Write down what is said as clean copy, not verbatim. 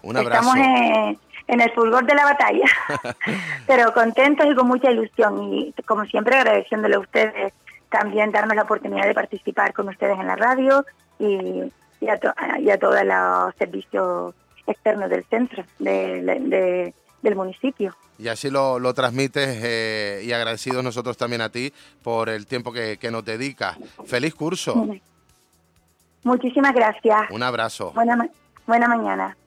Un abrazo. Estamos en el fulgor de la batalla, pero contentos y con mucha ilusión. Y como siempre agradeciéndole a ustedes también darnos la oportunidad de participar con ustedes en la radio y a todos los servicios externos del centro, del municipio. Y así lo transmites y agradecidos nosotros también a ti por el tiempo que nos dedicas. ¡Feliz curso! Muchísimas gracias. Un abrazo. Buena mañana.